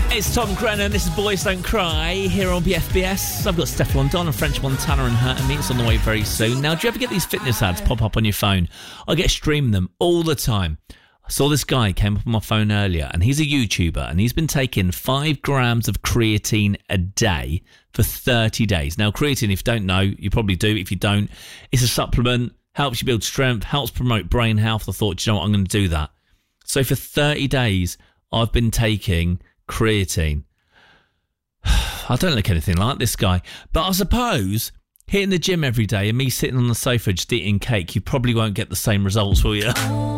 It's Tom Grennan. This is Boys Don't Cry here on BFBS. I've got Stefflon Don and French Montana and Hurt and Me. It's on the way very soon. Now, do you ever get these fitness ads pop up on your phone? I get streamed them all the time. I saw this guy came up on my phone earlier, and he's a YouTuber, and he's been taking 5 grams of creatine a day for 30 days. Now, creatine, if you don't know, you probably do. If you don't, it's a supplement, helps you build strength, helps promote brain health. I thought, you know what, I'm going to do that. So for 30 days, I've been taking creatine. I don't look anything like this guy, but I suppose hitting the gym every day and me sitting on the sofa just eating cake, you probably won't get the same results, will you?